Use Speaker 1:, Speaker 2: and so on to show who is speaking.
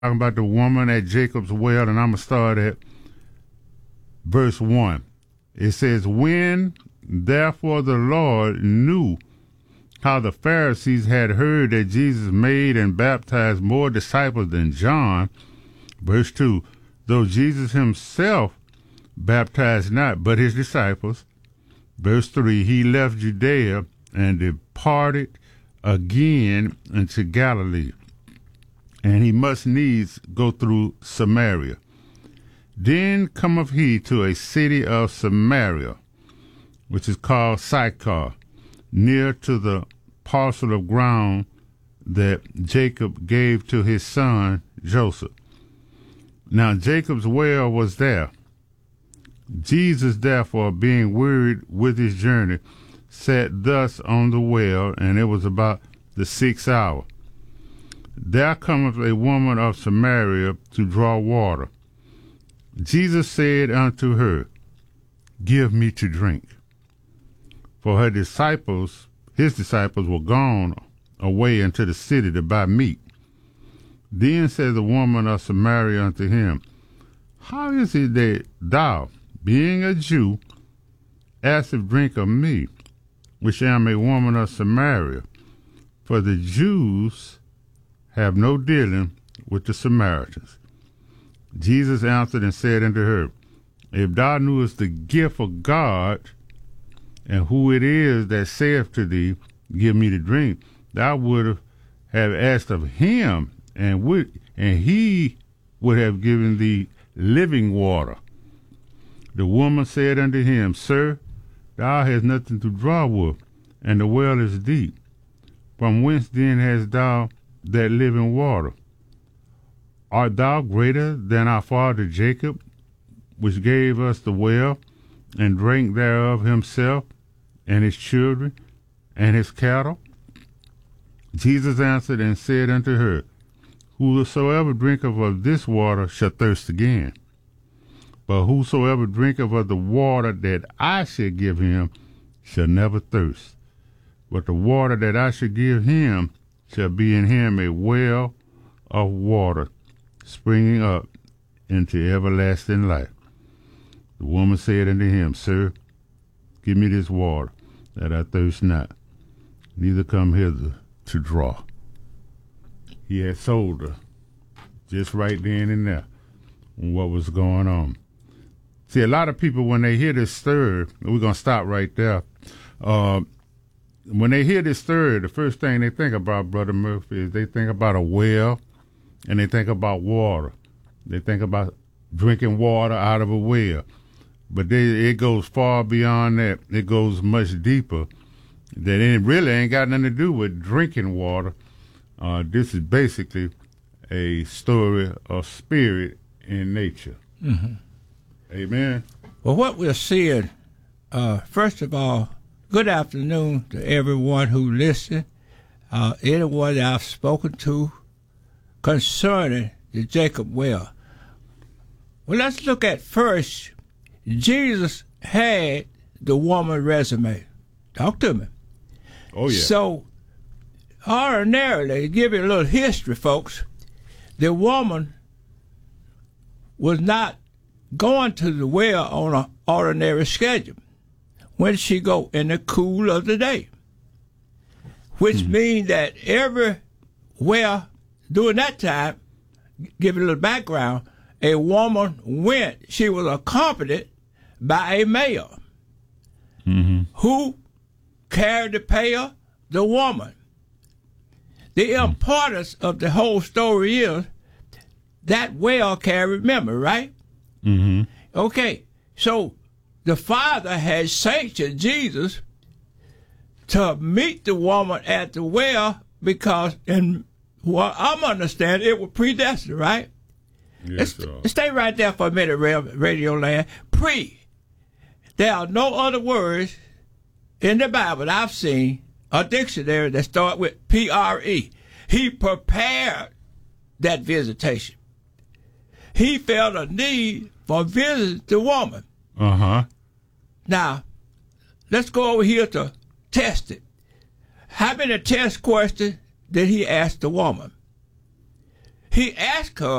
Speaker 1: talking about the woman at Jacob's well, and I'm going to start at verse 1. It says, when therefore the Lord knew how the Pharisees had heard that Jesus made and baptized more disciples than John, verse 2, though Jesus himself baptized not, but his disciples, verse 3, he left Judea and departed again into Galilee, and he must needs go through Samaria. Then cometh he to a city of Samaria, which is called Sychar, near to the parcel of ground that Jacob gave to his son Joseph. Now Jacob's well was there. Jesus, therefore, being wearied with his journey, sat thus on the well, and it was about the 6th hour. There cometh a woman of Samaria to draw water. Jesus said unto her, give me to drink. For his disciples were gone away into the city to buy meat. Then said the woman of Samaria unto him, how is it that thou, being a Jew, askest drink of me, which am a woman of Samaria? For the Jews have no dealing with the Samaritans. Jesus answered and said unto her, if thou knewest the gift of God, and who it is that saith to thee, give me to drink, thou would have asked of him, and he would have given thee living water. The woman said unto him, Sir, thou hast nothing to draw with, and the well is deep. From whence then hast thou that living water? Art thou greater than our father Jacob, which gave us the well, and drank thereof himself, and his children, and his cattle? Jesus answered and said unto her, whosoever drinketh of this water shall thirst again. But whosoever drinketh of the water that I shall give him shall never thirst. But the water that I shall give him shall be in him a well of water, springing up into everlasting life. The woman said unto him, Sir, give me this water, that I thirst not, neither come hither to draw. He had sold her just right then and there on what was going on. See, a lot of people, when they hear this story, we're going to stop right there. When they hear this story, the first thing they think about, Brother Murphy, is they think about a well, and they think about water. They think about drinking water out of a well. But it goes far beyond that. It goes much deeper. That it really ain't got nothing to do with drinking water. This is basically a story of spirit in nature.
Speaker 2: Mm-hmm.
Speaker 1: Amen.
Speaker 2: Well, what we're seeing, first of all, good afternoon to everyone who listened, anyone that I've spoken to concerning the Jacob well. Well, let's look at first, Jesus had the woman resume. Talk to me.
Speaker 1: Oh, yeah.
Speaker 2: So, ordinarily, to give you a little history, folks, the woman was not going to the well on an ordinary schedule. When she go? In the cool of the day. Which means that everywhere during that time, give you a little background, a woman went, she was accompanied by a male.
Speaker 1: Mm-hmm.
Speaker 2: Who carried the pail? The woman. The importance of the whole story is that well carried memory, right?
Speaker 1: Mm-hmm.
Speaker 2: Okay, so the Father had sanctioned Jesus to meet the woman at the well because, in what I'm understanding, it was predestined, right?
Speaker 1: Yes,
Speaker 2: Let's stay right there for a minute, Radio Land. There are no other words in the Bible that I've seen, a dictionary that start with P-R-E. He prepared that visitation. He felt a need for visiting the woman.
Speaker 1: Uh-huh.
Speaker 2: Now, let's go over here to test it. How many test questions did he ask the woman? he asked her